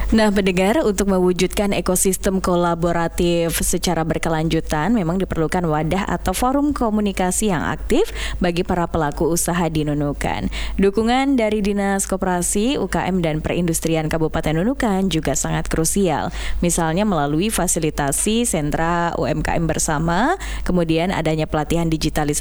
Nah, pendengar, untuk mewujudkan ekosistem kolaboratif secara berkelanjutan memang diperlukan wadah atau forum komunikasi yang aktif bagi para pelaku usaha di Nunukan. Dukungan dari Dinas Koperasi, UKM dan Perindustrian Kabupaten Nunukan juga sangat krusial. Misalnya melalui fasilitasi sentra UMKM bersama, kemudian adanya pelatihan digitalisasi